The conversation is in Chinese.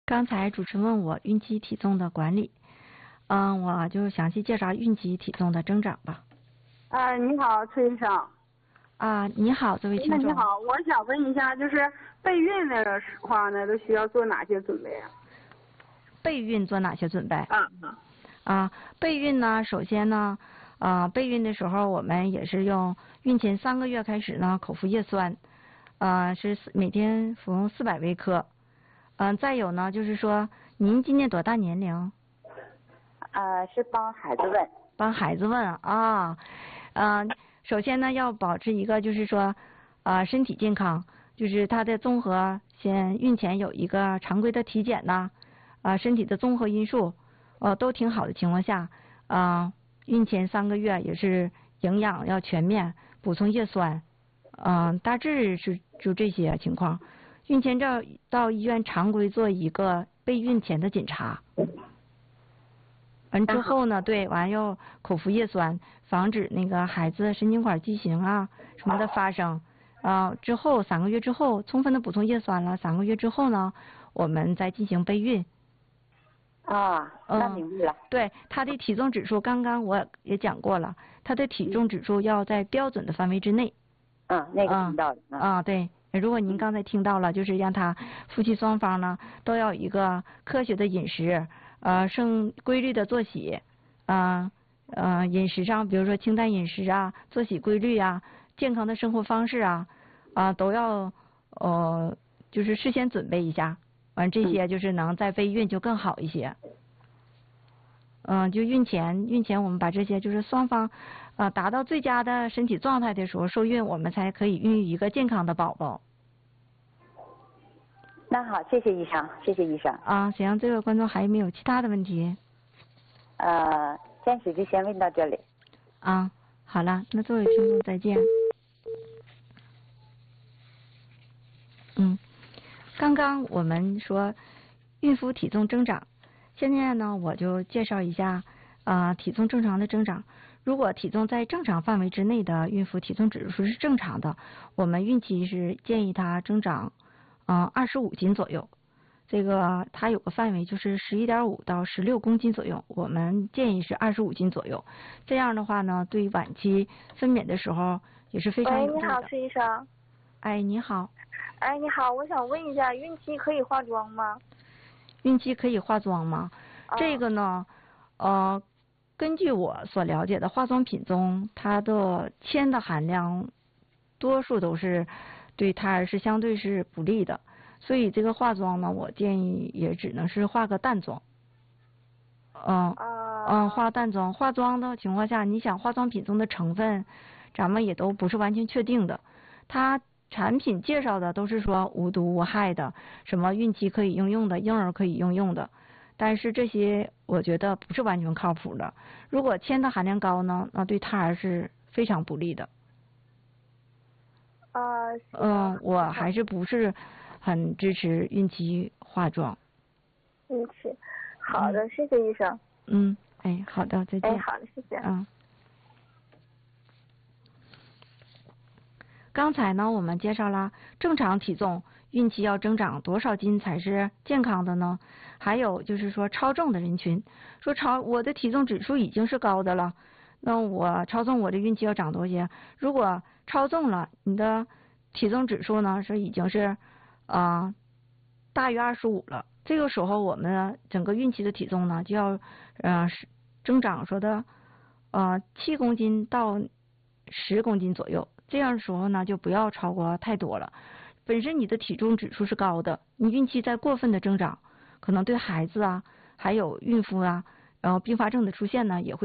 刚才主持问我孕期体重的管理，我就详细介绍孕期体重的增长吧。 你好，崔医生。 你好，这位听众。 你好，我想问一下，就是备孕的话呢，都需要做哪些准备啊？ 备孕做哪些准备？备孕呢，首先呢，备孕的时候我们也是用孕前3个月开始呢，口服叶酸，是每天服用400微克。再有呢，就是说您今年多大年龄？ 是帮孩子问。 帮孩子问啊，首先呢要保持一个就是说，身体健康，就是他的综合先孕前有一个常规的体检呐，身体的综合因素，都挺好的情况下，孕前3个月也是营养要全面，补充叶酸，大致是就这些情况。孕前到医院常规做一个备孕前的检查，完之后呢，对，完要口服叶酸，防止那个孩子神经管畸形什么的发生。之后3个月之后，充分的补充叶酸了，3个月之后呢，我们再进行备孕。 那明白了。 对，他的体重指数，刚刚我也讲过了，他的体重指数要在标准的范围之内。 那个听到了。 对。如果您刚才听到了，就是让他夫妻双方呢都要有一个科学的饮食，规律的作息，饮食上比如说清淡饮食作息规律健康的生活方式都要就是事先准备一下，完这些就是能在备孕就更好一些。就孕前我们把这些就是双方达到最佳的身体状态的时候受孕，我们才可以孕育一个健康的宝宝。 那好，谢谢医生，谢谢医生。 行，这位观众还有没有其他的问题？ 暂时就先问到这里。 好了，那这位听众再见。刚刚我们说孕妇体重增长，现在呢我就介绍一下体重正常的增长。如果体重在正常范围之内的孕妇体重指数是正常的，我们孕期是建议她增长25斤左右。这个它有个范围就是11.5到16公斤左右，我们建议是25斤左右。这样的话呢，对晚期分娩的时候也是非常有利的。 你好，崔医生。 你好。 你好，我想问一下，孕期可以化妆吗？ 孕期可以化妆吗？这个呢，根据我所了解的化妆品中，它的铅的含量多数都是对胎儿是相对是不利的，所以这个化妆呢，我建议也只能是化个淡妆。化淡妆。化妆的情况下，你想化妆品中的成分，咱们也都不是完全确定的。它产品介绍的都是说无毒无害的，什么孕期可以应用的，婴儿可以应用的。但是这些我觉得不是完全靠谱的。如果铅的含量高呢，那对胎儿是非常不利的。我还是不是很支持孕期化妆。 好的，谢谢医生。 好的，再见。 好的，谢谢。 刚才呢，我们介绍了正常体重孕期要增长多少斤才是健康的呢？还有就是说超重的人群，说我的体重指数已经是高的了，那我超重我的孕期要长多些。如果超重了，你的体重指数呢是已经是大于25了，这个时候我们整个孕期的体重呢就要增长说的7公斤到10公斤左右。这样的时候呢，就不要超过太多了。本身你的体重指数是高的，你孕期再过分的增长，可能对孩子还有孕妇然后并发症的出现呢，也会